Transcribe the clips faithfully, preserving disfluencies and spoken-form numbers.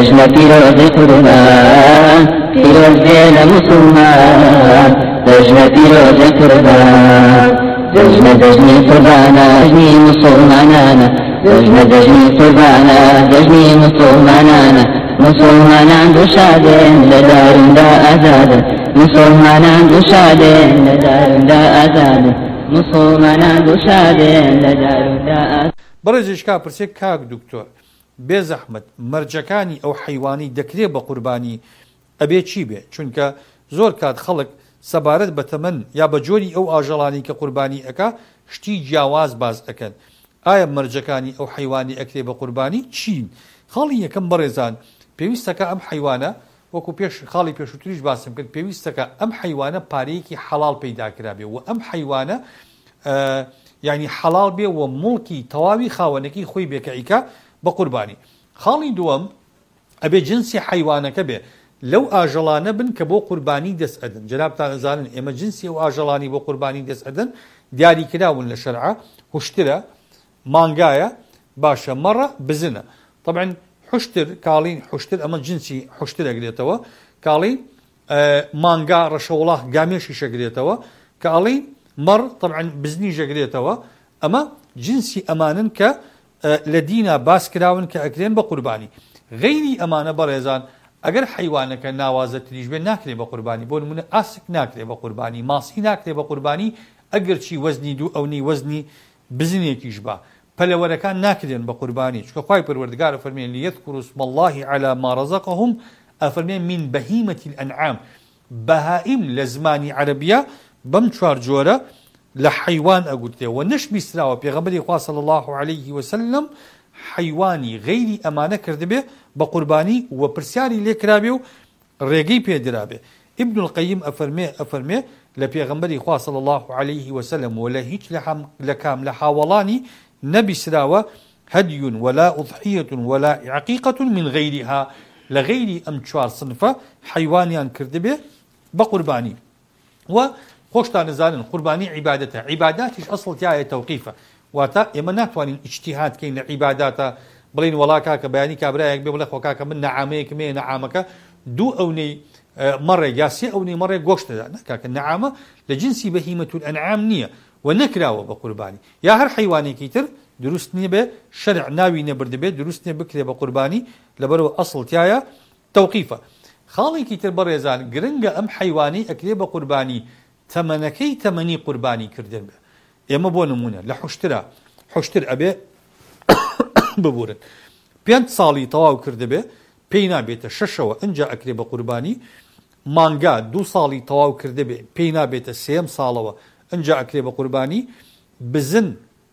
دجلة فيروز قربان فيروز بين مسلمان دجلة فيروز قربان دجلة دجلة قربانا دجلي مسلمانانا دجلة دجلة قربانا دجلي مسلمانانا مسلمانان دوشادين لدار دا أزاد مسلمانان دوشادين لدار دا أزاد مسلمانان دوشادين لدار دا أزاد. بەڕێزیش کا پرسێ کاک دکتۆر بێ زەحمەت مەرجەکانی ئەو حەیوانی دەکرێت بە قوربانی ئەبێ چی بێ؟ چونکە زۆر کات خەڵک سەبارەت بە تەمەن یا بە جۆری ئەو ئاژەڵانی کە قوربانی ئەکا شتی جیاواز باز ئەکەن. ئایا مەرجەکانی ئەو حەیوانی ئەکرێ بە قوربانی چین؟ خاڵی یەکەم بەڕێزان پێویستەکە ئەم حەیوانە وەکو پێش خاڵی پێشووتریش باسم کرد پێویستەکە ئەم حەیوانە پارەیەکی حەڵاڵ پەیداکرا بێ و ئەم حەیوانە یعنی حەڵاڵ بێ و موڵکی تەواوی خاوەنەکەی خۆی بێکەیکە بە قوربانی. خاڵی دووەم ئەبێ جنسی حەیوانەکە بێ لەو ئاژەڵانە بن کە بۆ قوربانی دەست ئەدەن. جەنابتان ئەزانن ئێمە جنسی ئەو ئاژەڵانی بۆ قوربانی دەست ئەدەن دیاریکراون لە شەرعە هوشترە مانگایە باشە مەڕە بزنە. طبعا حشتر کاڵین حشتر ئەمە جنسی حشتر ئەگرێتەوە کاڵین مانگا ڕەشەوڵاح گامێشی شەگرێتەوە کاڵین مەڕ طبعا بزنی ژەگرێتەوە. ئەمە جنسی ئەمانن کە لە دینە باس کراون کە ئەکرێن بە قوربانی. غەیری ئەمانە بەڕێزان ئەگەر حەیوانەکە ناوازە تریش بێ ناکرێ بە قوربانی. بۆ نمونە ئاسک ناکرێ بە قوربانی ماسی ناکرێ بە قوربانی ئەگەر چی وەزنی دوو ئەونی وەزنی بزنێکیش بە پەلەوەرەکان ناکرێن بە قوربانی چکە خوای پەروەردگار ئەفەرمێن لیەذکروا اسم الله علی ما رزقهم ئەفەرمێن من بەهیمة الأنعام بەهائیم لە زمانی عەرەبیە بەم چوار جۆرە لە حەیوان ئەگوترێ و نەش بیستراوە. پێغەمبەری خوا صلی الله عليه وسلم حەیوانی غەیری ئەمانە کردبێ بە قوربانی و پرسیاری لێ کرابێ و ڕێگەی پێدرابێ. ابن القیم ئەفەرمێ ئەفەرمێ لە پێغەمبەری خوا صلی الله عليه وسلم و لە هیچ لە کام لە حاوەڵانی نەبیسراوە هەدی ولا أضحية ولا عقيقة من غيرها لە غەیری ئەم چوار سنفە حەیوانیان کردبێ بە قوربانی. و خۆشتان نزانن قوربانی عیبادەتە. عیباداتیش ئەسڵ تایە تەوقیفە واتە ئێمە ناتوانین ئیجتیهاد کەین لە عیباداتە بڵین وەڵا کاکە بەیانی کابرایەک بێ بڵێ خۆ کاکە من نەعامەیەکم هەیە نەعامەکە دوو ئەونەی مەڕێک یا سێ ئەونەی مەڕێک گۆشتەدا نەکاکە نەعامە لە جنسی بەهیمەة الأنعام نییە و نەکراوە بە قوربانی. یا هەر حەیوانێکی تر دروست نییە بێ شەرع ناوی نەبردبێت دروست نییە بکرێ بە قوربانی لەبەرەوە ئەسڵ تایە تەوقیفە. خاڵێکی تر بەڕێزان گرنگە ئەم حەیوانی ئەکرێ بە قوربانی تەمەنەکەی تەمەنی قوربانی کردن بێ. ئێمە بۆ نمونە لە حشترە حشتر ئەبێ ببورن پێنج ساڵی تەواو کردبێ پێی نابێتە شەشەوە ئەنجا ئەکرێ بە قوربانی. مانگا دوو ساڵی تەواو کردبێ پێی نابێتە سێم ساڵەوە ئەنجا ئەکرێ بە قوربانی. بزن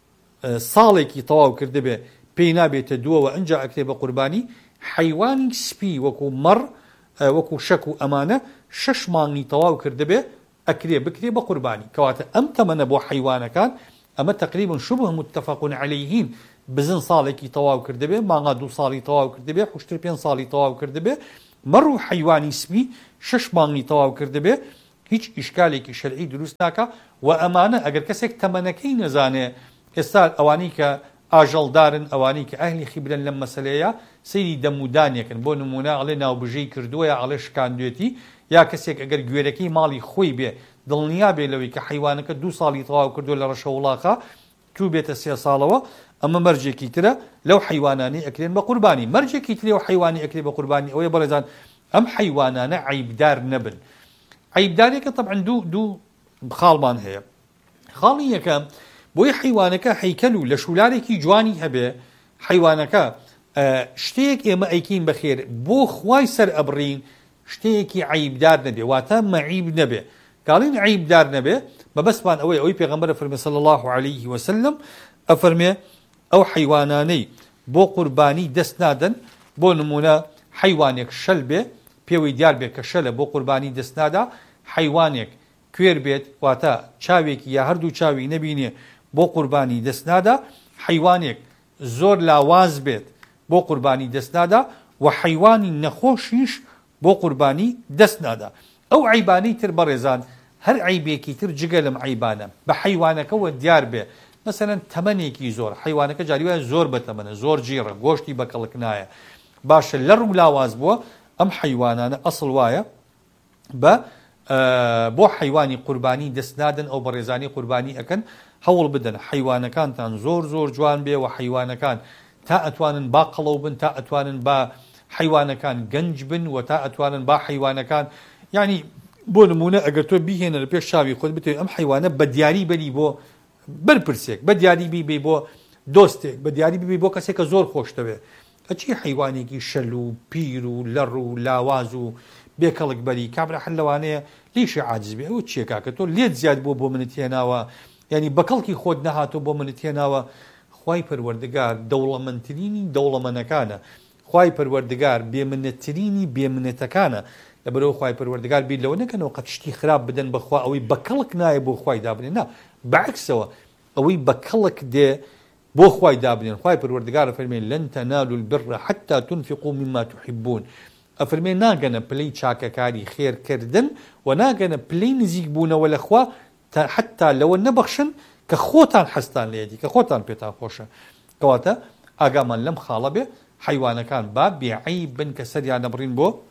ساڵێکی تەواو کردبێ پێی نابێتە دووەوە ئەنجا ئەکرێ بە قوربانی. حەیوانی سپی وەکو مەڕ وەکو شەک و ئەمانە شەش مانگی تەواو کردبێ ئەکرێ بکرێ بە قوربانی. کەواتە ئەم تەمەنە بۆ حەیوانەکان ئەمە تقریبا شبه متفق عەلەیهین. بزن ساڵێکی تەواو کردبێ مانگا دوو ساڵی تەواو کردبێ حشتر پێنج ساڵی تەواو کردبێ مەڕ و حەیوانی سپی شەش مانگی تەواو کردبێ هیچ ئیشکالێکی شەرعی دروست ناکە. و ئەمانە ئەگەر کەسێک تەمەنەکەی نەزانێ ئێستا ئەوانەی کە ئاژەڵدارن ئەوانەی کە ئەهلی خیبرن لەم مەسەلەیە سەیری دەمودانێکن بۆ نمونە ئەڵێ ناوبژەی کردووە یا ئەڵێ شکاندوێتی یا کەسێک ئەگەر گوێرەکەی ماڵی خۆی بێ دڵنیا بێ لەوەی کە حەیوانەکە دوو ساڵی تەواو کردو لە ڕەشەوڵاخە تو بێتە سێ ساڵەوە ئەمە مەرجێکی ترە لەو حەیوانانەی ئەکرێن بە قوربانی. مەرجێکی ترێ و حەیوانی ئەکرێ بە قوربانی ئەوەیە بەڕێزان ئەم حەیوانانە عیبدار نەبن. عیبدارێکە طبعا دوو دوو خاڵمان هەیە. خاڵی یەکەم بۆی حەیوانەکە هەیکەل و لە شولارێکی جوانی هەبێ حەیوانەکە شتێک ئێمە ئەیکەین بەخێر بۆ خوای سەر ئەبڕین شتێکی عیبدار نەبێ واتە مەعیب نەبێ. کاڵین عیبدار نەبێ بەبەستمان ئەوەی ئەوەی پێغەمبەر فەرمێ صلی الله عليه وسلم ئەفەرمێ ئەو حەیوانانەی بۆ قوربانی دەست نادەن بۆ نمونە حەیوانێک شەل بێ پێوەی دیار بێ کە شەلە بۆ قوربانی دەست نادا. حەیوانێک کوێر بێت واتە چاوێکی یا هەردوو چاوی نەبینێ بۆ قوربانی دەست نادا. حەیوانێک زۆر لاواز بێت بۆ قوربانی دەست نادا و حەیوانی نەخۆشیش بۆ قوربانی دەست نادا. ئەو عیبانەی تر بەڕێزان هەر عیبێکی تر جگە لەم عیبانە بە حەیوانەکەەوە دیار بێ. مەسەلەن تەمەنێکی زۆر حەیوانەکە جاری وایە زۆر بەتەمەنە زۆر جیڕە گۆشتی بەکەڵک نایە باشە لەڕ و لاواز بووە ئەم حیوانانە ئەسڵ وایە بە بۆ حیوانی قوربانی دەست نادن ئەو بەڕێزانی قوربانی ئەکەن هەوڵ بدەن حیوانەکانتان زۆر زۆر جوان بێ و حیوانەکان تا ئەتوانن با قەڵەو بن تا ئەتوانن با حیوانەکان گەنج بن و تا ئەتوانن با حیوانەکان یعنی بۆ نمونە ئەگەر تۆ بیهێنە لە پێش چاوی خۆت بتێ ئەم حیوانە بە دیاری بەری بۆ بەرپرسێک بە دیاری بیبێ بۆ دۆستێک بە دیاری بیبێ بۆ کەسێک کە زۆر خۆشتەوێ ئەچی حیوانێکی شەل و پیر و لەڕ و لاواز و بێکەڵک بەری کابرا هەر لەوانەیە لیشی عاجز بێ ئەو چیەکە کە تۆ لێت زیاد بوو بۆ منت هێناوە ینی بەکەڵکی خۆت نەهاتۆ بۆ منت هێناوە خوای پەروەردگار دەوڵەمەندترینی دەوڵەمەندەکانە خوای پەروەردگار بێمنەتترینی بێمنەتەکانە لەبەرەوە خوای پەروەردگار بیر لەوە نەکەنەوە قەت شتی خراپ بدەن بەخوا ئەوەی بەکەڵک نایە بۆ خوای دابنێن نا بەعکسەوە ئەوەی بەکەڵک دێ بۆ خوای دابنێن خوای پەروەردگار فەرمێن لەن تەنالوا البر حتى تنفقوا مما تحبون ئەفەرمێ ناگەنە پلەی چاکەکاری خێرکردن و ناگەنە پلەی نزیک بوونەوە لەخوا حتا لەوە نەبەخشن کە خۆتان حەستان لێدی کە خۆتان پێتان خۆشە کەواتە ئاگامان لەم خاڵە بێ حیوانەکان با بێعەیب بن کە سەریان نەبڕین بۆ